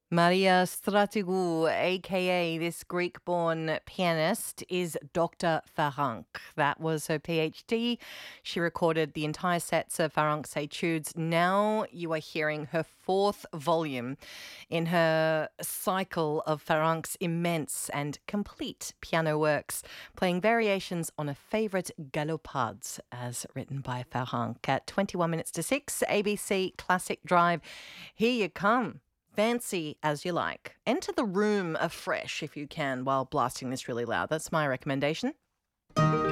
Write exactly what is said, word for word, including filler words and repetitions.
Maria Stratigou, aka this Greek-born pianist, is Doctor Farranc. That was her PhD. She recorded the entire sets of Farranc's Etudes. Now you are hearing her fourth volume in her cycle of Farranc's immense and complete piano works, playing variations on a favourite galopades, as written by Farranc. At twenty-one minutes to six, A B C Classic Drive. Here you come. Fancy as you like. Enter the room afresh if you can while blasting this really loud. That's my recommendation.